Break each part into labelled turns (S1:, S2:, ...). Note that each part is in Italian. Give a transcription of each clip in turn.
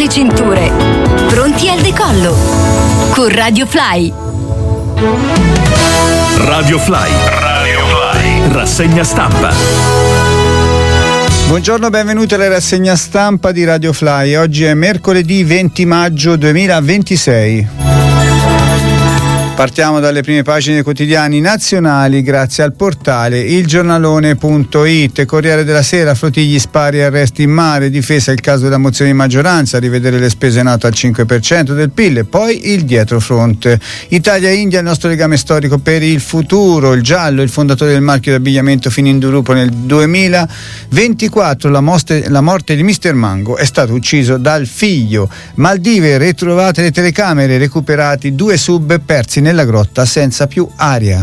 S1: cinture. Pronti al decollo. Con Radio Fly.
S2: Radio Fly. Rassegna stampa.
S3: Buongiorno, benvenuti alla rassegna stampa di Radio Fly. Oggi è mercoledì 20 maggio 2026. Partiamo dalle prime pagine dei quotidiani nazionali grazie al portale ilgiornalone.it. Corriere della Sera, Flottigli, spari e arresti in mare, difesa il caso della mozione di maggioranza, rivedere le spese NATO al 5% del PIL e poi il dietrofront. Italia e India, il nostro legame storico per il futuro. Il giallo, il fondatore del marchio d'abbigliamento finì in Durupo nel 2024. La morte di Mr. Mango, è stato ucciso dal figlio. Maldive, ritrovate le telecamere, recuperati 2 sub persi nella grotta senza più aria.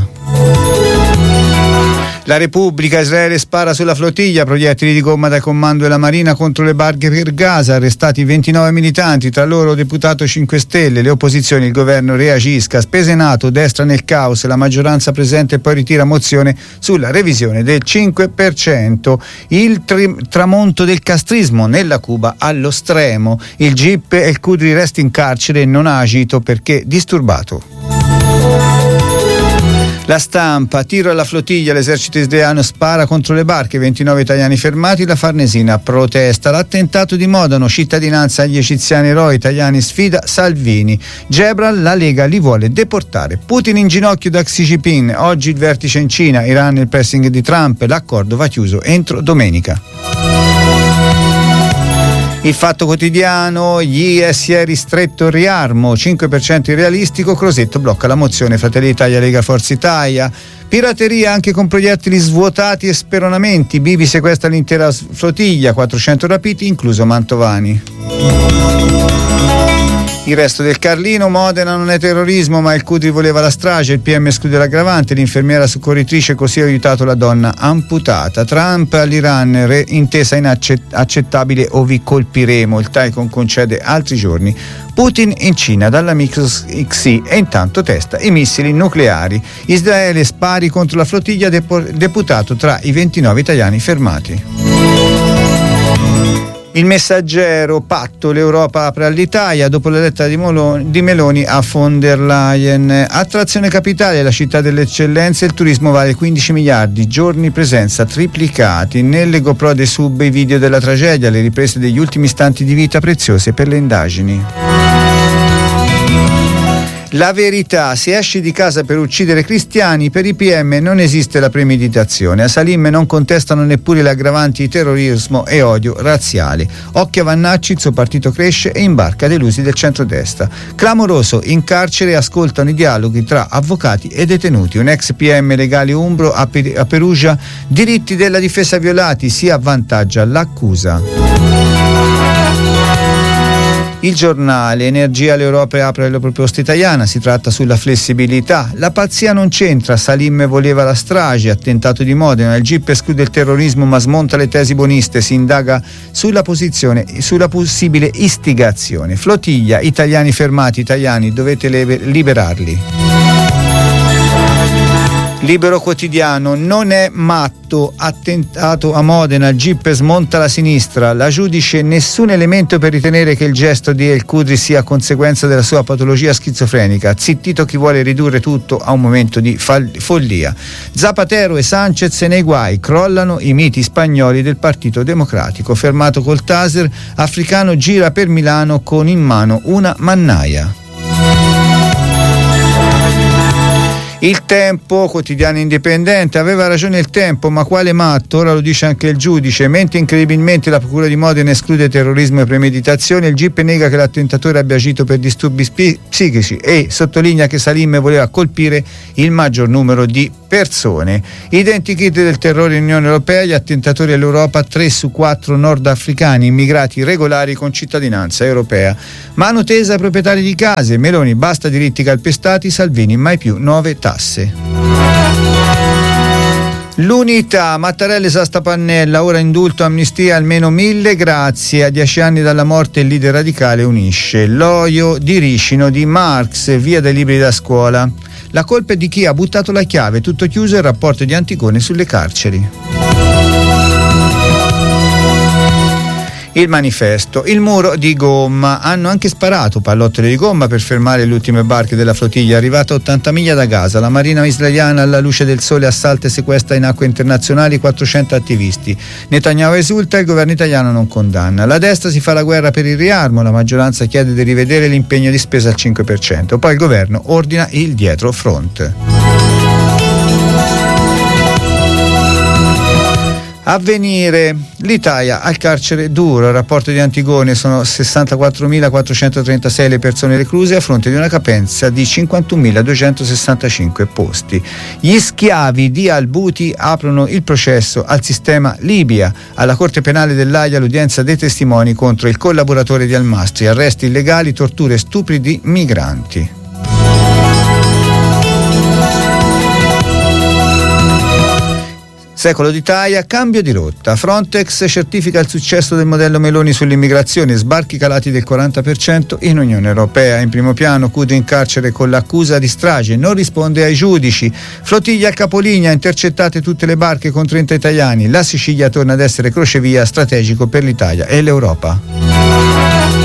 S3: La Repubblica, Israele spara sulla flottiglia, proiettili di gomma dal comando della Marina contro le barche per Gaza, arrestati 29 militanti, tra loro deputato 5 Stelle, le opposizioni, il governo reagisca, spese NATO, destra nel caos, la maggioranza presenta e poi ritira mozione sulla revisione del 5%, il tramonto del castrismo nella Cuba allo stremo, il GIP e il Qudri resta in carcere e non ha agito perché disturbato. La Stampa, tiro alla flottiglia, l'esercito israeliano spara contro le barche, 29 italiani fermati, la Farnesina protesta, l'attentato di Modano, cittadinanza agli egiziani eroi italiani, sfida Salvini, Gebral, la Lega li vuole deportare, Putin in ginocchio da Xi Jinping, oggi il vertice in Cina, Iran il pressing di Trump, l'accordo va chiuso entro domenica. Il Fatto Quotidiano, gli IS ristretto riarmo, 5% irrealistico, Crosetto blocca la mozione Fratelli d'Italia Lega Forza Italia, pirateria anche con proiettili svuotati e speronamenti, Bibi sequestra l'intera flottiglia, 400 rapiti, incluso Mantovani. Il Resto del Carlino, Modena non è terrorismo ma il Qudri voleva la strage, il PM esclude l'aggravante, l'infermiera soccorritrice così ha aiutato la donna amputata. Trump all'Iran, intesa inaccettabile o vi colpiremo, il Taikon concede altri giorni. Putin in Cina dall'amico Xi e intanto testa i missili nucleari. Israele spari contro la flottiglia, deputato tra i 29 italiani fermati. Il Messaggero, patto, l'Europa apre all'Italia, dopo la lettera di Meloni a von der Leyen. Attrazione capitale, la città delle eccellenze, il turismo vale 15 miliardi, giorni presenza triplicati. Nelle GoPro dei sub i video della tragedia, le riprese degli ultimi istanti di vita preziose per le indagini. La Verità, se esci di casa per uccidere cristiani, per i PM non esiste la premeditazione. A Salim non contestano neppure le aggravanti di terrorismo e odio razziale. Occhio a Vannacci, il suo partito cresce e imbarca delusi del centrodestra. Clamoroso, in carcere ascoltano i dialoghi tra avvocati e detenuti. Un ex PM legale umbro a Perugia, diritti della difesa violati, si avvantaggia l'accusa. Il Giornale, energia, l'Europa apre la proposta italiana, si tratta sulla flessibilità, la pazzia non c'entra, Salim voleva la strage, attentato di Modena, il GIP esclude il terrorismo ma smonta le tesi buoniste, si indaga sulla possibile istigazione, flottiglia, italiani fermati, italiani dovete liberarli. Libero Quotidiano, non è matto, attentato a Modena, il GIP smonta la sinistra, la giudice nessun elemento per ritenere che il gesto di El Qudri sia conseguenza della sua patologia schizofrenica, zittito chi vuole ridurre tutto a un momento di follia. Zapatero e Sanchez nei guai, crollano i miti spagnoli del Partito Democratico, fermato col taser, africano gira per Milano con in mano una mannaia. Il Tempo, quotidiano indipendente, aveva ragione il Tempo, ma quale matto, ora lo dice anche il giudice, mentre incredibilmente la procura di Modena esclude terrorismo e premeditazione, il GIP nega che l'attentatore abbia agito per disturbi psichici e sottolinea che Salim voleva colpire il maggior numero di persone. Identikit del terrore in Unione Europea, gli attentatori all'Europa, 3 su 4 nordafricani, immigrati regolari con cittadinanza europea. Mano tesa ai proprietari di case, Meloni basta diritti calpestati, Salvini mai più nuove tasse. L'Unità, Mattarella esasta Pannella, ora indulto, amnistia, almeno 1000 grazie, a 10 anni dalla morte il leader radicale unisce. L'oio di Ricino di Marx, via dai libri da scuola. La colpa è di chi ha buttato la chiave, tutto chiuso il rapporto di Antigone sulle carceri. Il Manifesto, il muro di gomma, hanno anche sparato pallottole di gomma per fermare le ultime barche della flottiglia arrivata a 80 miglia da Gaza. La marina israeliana alla luce del sole assalta e sequestra in acque internazionali 400 attivisti. Netanyahu esulta, il governo italiano non condanna. La destra si fa la guerra per il riarmo, la maggioranza chiede di rivedere l'impegno di spesa al 5%, poi il governo ordina il dietro front. Avvenire, l'Italia al carcere duro, il rapporto di Antigone, sono 64.436 le persone recluse a fronte di una capienza di 51.265 posti. Gli schiavi di Al-Buti aprono il processo al sistema Libia. Alla Corte Penale dell'Aia l'udienza dei testimoni contro il collaboratore di Al-Mastri, arresti illegali, torture e stupri di migranti. Secolo d'Italia, cambio di rotta. Frontex certifica il successo del modello Meloni sull'immigrazione, sbarchi calati del 40% in Unione Europea. In primo piano Cutro in carcere con l'accusa di strage, non risponde ai giudici. Flottiglia a capolinea, intercettate tutte le barche con 30 italiani. La Sicilia torna ad essere crocevia strategico per l'Italia e l'Europa.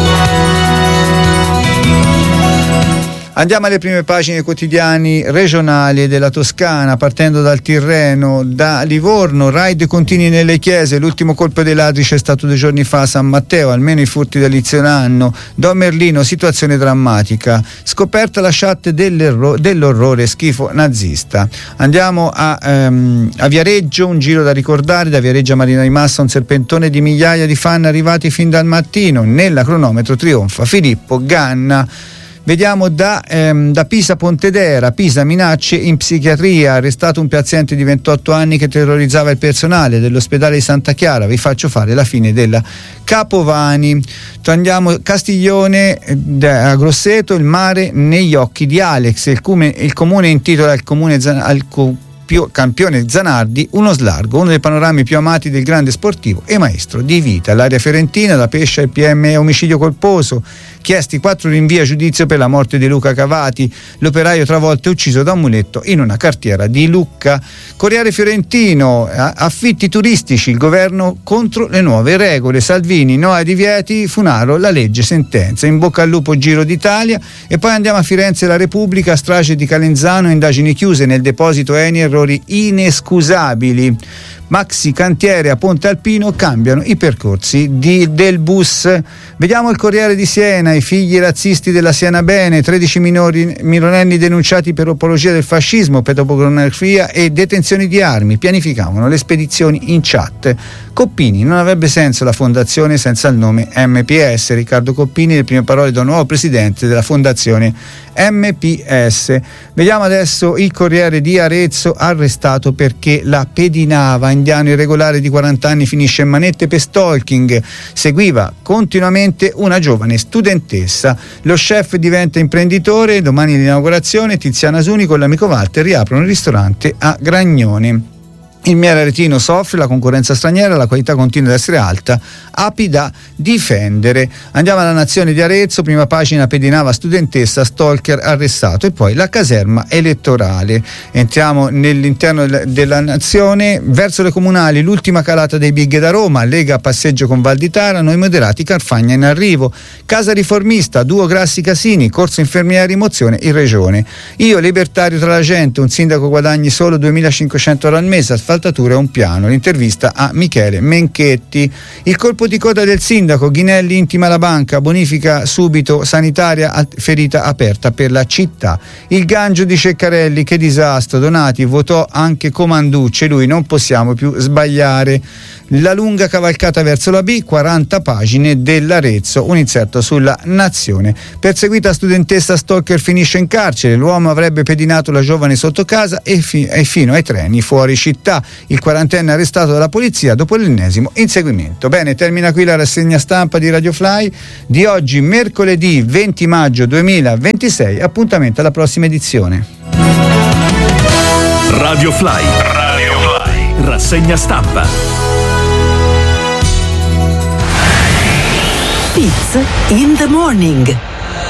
S3: Andiamo alle prime pagine quotidiani regionali della Toscana, partendo dal Tirreno, da Livorno, raid continui nelle chiese, l'ultimo colpo dei ladri c'è stato 2 giorni fa a San Matteo, almeno i furti dall'inizio dell'anno. Don Merlino, situazione drammatica, scoperta la chat dell'orrore schifo nazista. Andiamo a Viareggio, un giro da ricordare, da Viareggio a Marina di Massa, un serpentone di migliaia di fan arrivati fin dal mattino, nella cronometro trionfa Filippo Ganna. Vediamo da Pisa Pontedera, Pisa minacce in psichiatria, arrestato un paziente di 28 anni che terrorizzava il personale dell'ospedale di Santa Chiara. Vi faccio fare la fine della Capovani. Andiamo Castiglione, a Grosseto, il mare negli occhi di Alex, il comune intitola al comune campione Zanardi uno slargo, uno dei panorami più amati del grande sportivo e maestro di vita. L'area fiorentina, da Pescia il PM omicidio colposo, chiesti 4 rinvii a giudizio per la morte di Luca Cavati, l'operaio travolto e ucciso da un muletto in una cartiera di Lucca. Corriere Fiorentino, affitti turistici, il governo contro le nuove regole, Salvini no ai divieti, Funaro la legge sentenza. In bocca al lupo Giro d'Italia. E poi andiamo a Firenze, La Repubblica, strage di Calenzano, indagini chiuse nel deposito Eni, errori inescusabili. Maxi cantiere a Ponte Alpino, cambiano i percorsi del bus. Vediamo il Corriere di Siena, i figli razzisti della Siena Bene, 13 minorenni denunciati per apologia del fascismo, pedopornografia e detenzioni di armi, pianificavano le spedizioni in chat. Coppini, non avrebbe senso la fondazione senza il nome MPS. Riccardo Coppini, le prime parole da nuovo presidente della fondazione MPS. Vediamo adesso il Corriere di Arezzo, arrestato perché la pedinava. Indiano irregolare di 40 anni finisce in manette per stalking, seguiva continuamente una giovane studentessa. Lo chef diventa imprenditore, domani l'inaugurazione, Tiziana Suni con l'amico Walter riaprono il ristorante a Gragnone. Il miele aretino soffre, la concorrenza straniera, la qualità continua ad essere alta, api da difendere. Andiamo alla Nazione di Arezzo, prima pagina, pedinava studentessa, stalker arrestato, e poi la caserma elettorale. Entriamo nell'interno della Nazione, verso le comunali, l'ultima calata dei big da Roma, Lega passeggio con Valditara, noi moderati, Carfagna in arrivo. Casa riformista, duo Grassi Casini, corso infermieri, mozione in regione. Io libertario tra la gente, un sindaco guadagni solo 2.500 euro al mese, asfaltatura e un piano. L'intervista a Michele Menchetti. Il colpo di coda del sindaco, Ghinelli intima la banca, bonifica subito sanitaria, ferita aperta per la città. Il gancio di Ceccarelli, che disastro, Donati votò anche Comanducci, lui non possiamo più sbagliare. La lunga cavalcata verso la B, 40 pagine dell'Arezzo, un inserto sulla Nazione. Perseguita studentessa stalker finisce in carcere, l'uomo avrebbe pedinato la giovane sotto casa e fino ai treni fuori città. Il quarantenne arrestato dalla polizia dopo l'ennesimo inseguimento. Bene, termina qui la rassegna stampa di Radio Fly di oggi, mercoledì 20 maggio 2026. Appuntamento alla prossima edizione.
S2: Radio Fly. Radio Fly. Rassegna stampa.
S4: It's in the morning.